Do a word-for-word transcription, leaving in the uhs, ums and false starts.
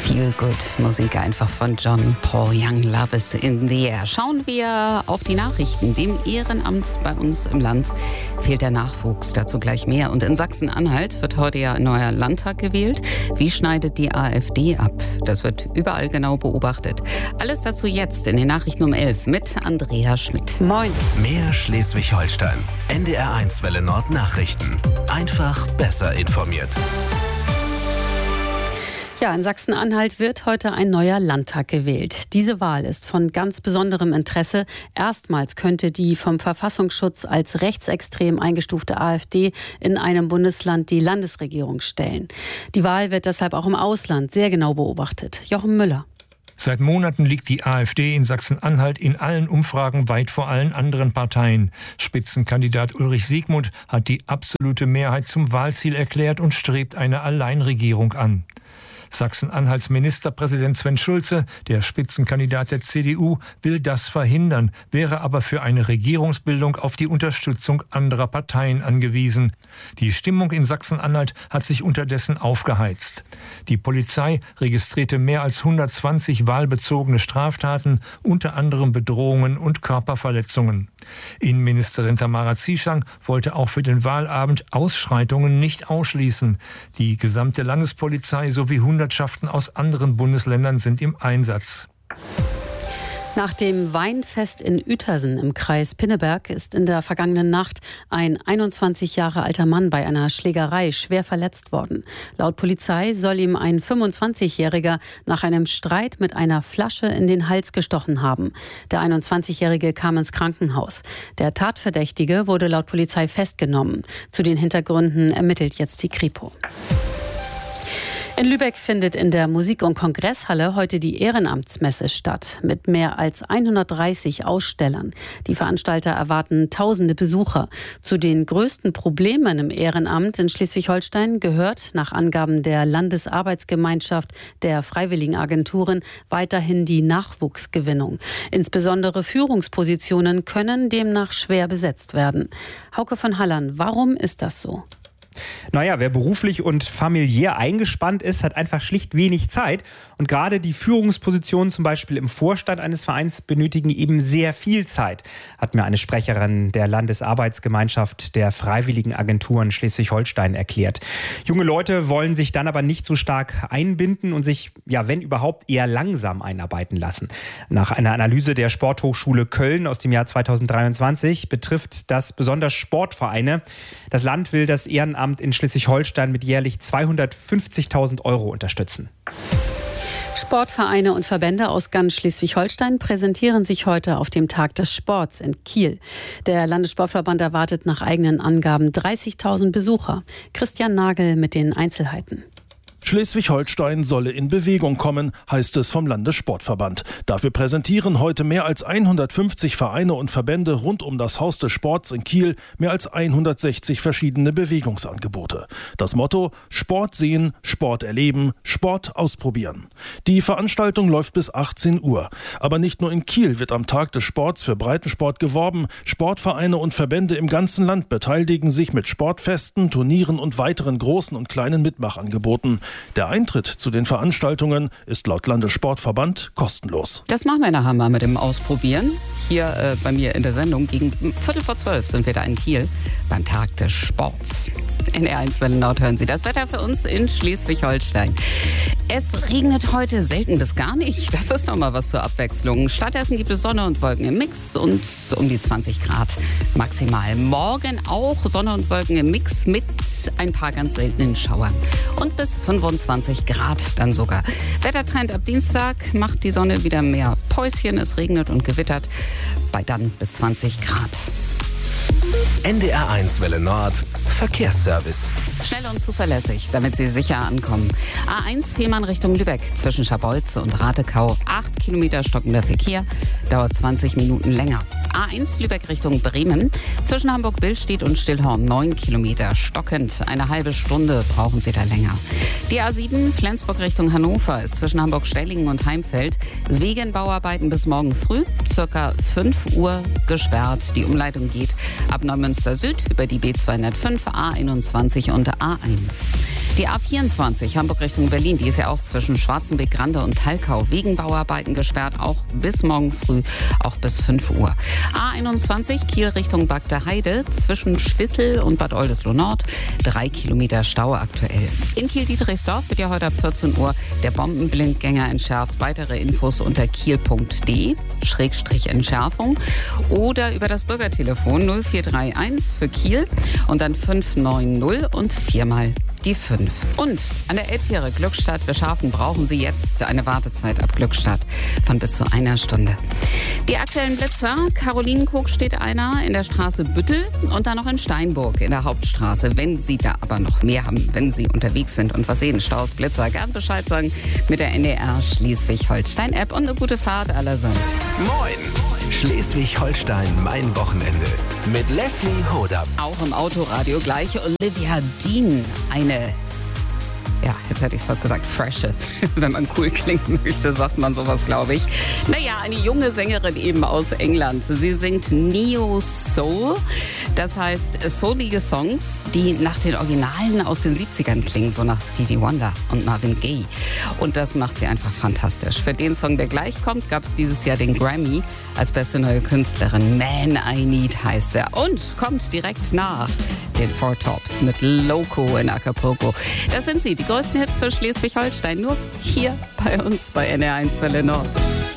Feel Good Musik einfach von John Paul Young, Love is in the air. Schauen wir auf die Nachrichten. Dem Ehrenamt bei uns im Land fehlt der Nachwuchs, dazu gleich mehr. Und in Sachsen-Anhalt wird heute ja ein neuer Landtag gewählt. Wie schneidet die AfD ab? Das wird überall genau beobachtet. Alles dazu jetzt in den Nachrichten um elf mit Andrea Schmidt. Moin. Mehr Schleswig-Holstein. N D R eins Welle Nord Nachrichten. Einfach besser informiert. Ja, in Sachsen-Anhalt wird heute ein neuer Landtag gewählt. Diese Wahl ist von ganz besonderem Interesse. Erstmals könnte die vom Verfassungsschutz als rechtsextrem eingestufte AfD in einem Bundesland die Landesregierung stellen. Die Wahl wird deshalb auch im Ausland sehr genau beobachtet. Jochen Müller. Seit Monaten liegt die AfD in Sachsen-Anhalt in allen Umfragen weit vor allen anderen Parteien. Spitzenkandidat Ulrich Siegmund hat die absolute Mehrheit zum Wahlziel erklärt und strebt eine Alleinregierung an. Sachsen-Anhalts Ministerpräsident Sven Schulze, der Spitzenkandidat der C D U, will das verhindern, wäre aber für eine Regierungsbildung auf die Unterstützung anderer Parteien angewiesen. Die Stimmung in Sachsen-Anhalt hat sich unterdessen aufgeheizt. Die Polizei registrierte mehr als hundertzwanzig wahlbezogene Straftaten, unter anderem Bedrohungen und Körperverletzungen. Innenministerin Tamara Zieschang wollte auch für den Wahlabend Ausschreitungen nicht ausschließen. Die gesamte Landespolizei sowie Hundertschaften aus anderen Bundesländern sind im Einsatz. Nach dem Weinfest in Uetersen im Kreis Pinneberg ist in der vergangenen Nacht ein einundzwanzig Jahre alter Mann bei einer Schlägerei schwer verletzt worden. Laut Polizei soll ihm ein fünfundzwanzigjähriger nach einem Streit mit einer Flasche in den Hals gestochen haben. Der einundzwanzigjährige kam ins Krankenhaus. Der Tatverdächtige wurde laut Polizei festgenommen. Zu den Hintergründen ermittelt jetzt die Kripo. In Lübeck findet in der Musik- und Kongresshalle heute die Ehrenamtsmesse statt mit mehr als hundertdreißig Ausstellern. Die Veranstalter erwarten tausende Besucher. Zu den größten Problemen im Ehrenamt in Schleswig-Holstein gehört nach Angaben der Landesarbeitsgemeinschaft der Freiwilligenagenturen weiterhin die Nachwuchsgewinnung. Insbesondere Führungspositionen können demnach schwer besetzt werden. Hauke von Hallern, warum ist das so? Naja, wer beruflich und familiär eingespannt ist, hat einfach schlicht wenig Zeit. Und gerade die Führungspositionen, zum Beispiel im Vorstand eines Vereins, benötigen eben sehr viel Zeit, hat mir eine Sprecherin der Landesarbeitsgemeinschaft der Freiwilligenagenturen Schleswig-Holstein erklärt. Junge Leute wollen sich dann aber nicht so stark einbinden und sich, ja, wenn überhaupt, eher langsam einarbeiten lassen. Nach einer Analyse der Sporthochschule Köln aus dem Jahr zweitausenddreiundzwanzig betrifft das besonders Sportvereine. Das Land will das Ehrenamt in Schleswig-Holstein mit jährlich zweihundertfünfzigtausend Euro unterstützen. Sportvereine und Verbände aus ganz Schleswig-Holstein präsentieren sich heute auf dem Tag des Sports in Kiel. Der Landessportverband erwartet nach eigenen Angaben dreißigtausend Besucher. Christian Nagel mit den Einzelheiten. Schleswig-Holstein solle in Bewegung kommen, heißt es vom Landessportverband. Dafür präsentieren heute mehr als hundertfünfzig Vereine und Verbände rund um das Haus des Sports in Kiel mehr als hundertsechzig verschiedene Bewegungsangebote. Das Motto: Sport sehen, Sport erleben, Sport ausprobieren. Die Veranstaltung läuft bis achtzehn Uhr. Aber nicht nur in Kiel wird am Tag des Sports für Breitensport geworben. Sportvereine und Verbände im ganzen Land beteiligen sich mit Sportfesten, Turnieren und weiteren großen und kleinen Mitmachangeboten. Der Eintritt zu den Veranstaltungen ist laut Landessportverband kostenlos. Das machen wir nachher mal mit dem Ausprobieren. Hier äh, bei mir in der Sendung. Gegen Viertel vor zwölf sind wir da in Kiel beim Tag des Sports. N R eins Welle Nord hören Sie das Wetter für uns in Schleswig-Holstein. Es regnet heute selten bis gar nicht. Das ist noch mal was zur Abwechslung. Stattdessen gibt es Sonne und Wolken im Mix und um die zwanzig Grad maximal. Morgen auch Sonne und Wolken im Mix mit ein paar ganz seltenen Schauern. Und bis fünfundzwanzig Grad dann sogar. Wettertrend ab Dienstag macht die Sonne wieder mehr Päuschen. Es regnet und gewittert bei dann bis zwanzig Grad. N D R eins Welle Nord Verkehrsservice. Schnell und zuverlässig, damit Sie sicher ankommen. A eins Fehmarn Richtung Lübeck zwischen Scharbeutze und Ratekau. acht Kilometer stockender Verkehr, dauert zwanzig Minuten länger. A eins Lübeck Richtung Bremen. Zwischen Hamburg-Billstedt und Stillhorn neun Kilometer stockend. Eine halbe Stunde brauchen Sie da länger. Die A sieben Flensburg Richtung Hannover ist zwischen Hamburg-Stellingen und Heimfeld wegen Bauarbeiten bis morgen früh circa fünf Uhr gesperrt. Die Umleitung geht ab Neumünster Süd über die B zweihundertfünf, A einundzwanzig und A eins. Die A vierundzwanzig Hamburg Richtung Berlin, die ist ja auch zwischen Schwarzenbeck, Grande und Talkau wegen Bauarbeiten gesperrt, auch bis morgen früh, auch bis fünf Uhr. A einundzwanzig Kiel Richtung Bagde Heide zwischen Schwissel und Bad Oldesloe Nord, drei Kilometer Stau aktuell. In Kiel-Dietrichsdorf wird ja heute ab vierzehn Uhr der Bombenblindgänger entschärft. Weitere Infos unter kiel punkt de Schrägstrich Entschärfung oder über das Bürgertelefon null vier drei eins für Kiel und dann fünf neun null und viermal die fünf. Und an der Elbfähre Glückstadt Beschafen brauchen Sie jetzt eine Wartezeit ab Glückstadt von bis zu einer Stunde. Die aktuellen Blitzer: Karolinenkog steht einer in der Straße Büttel und dann noch in Steinburg in der Hauptstraße. Wenn Sie da aber noch mehr haben, wenn Sie unterwegs sind und was sehen, Staus, Blitzer, gern Bescheid sagen mit der N D R Schleswig-Holstein-App und eine gute Fahrt allerseits. Moin! Schleswig-Holstein, mein Wochenende. Mit Leslie Hodam. Auch im Autoradio gleich Olivia Dean. Eine, ja, jetzt hätte ich es fast gesagt, freshe. Wenn man cool klingen möchte, sagt man sowas, glaube ich. Naja, eine junge Sängerin eben aus England. Sie singt Neo Soul. Das heißt, soulige Songs, die nach den Originalen aus den siebzigern klingen, so nach Stevie Wonder und Marvin Gaye. Und das macht sie einfach fantastisch. Für den Song, der gleich kommt, gab es dieses Jahr den Grammy als beste neue Künstlerin. Man I Need heißt er. Und kommt direkt nach den Four Tops mit Loco in Acapulco. Das sind sie, die größten Hits für Schleswig-Holstein, nur hier bei uns bei N R eins Welle Nord.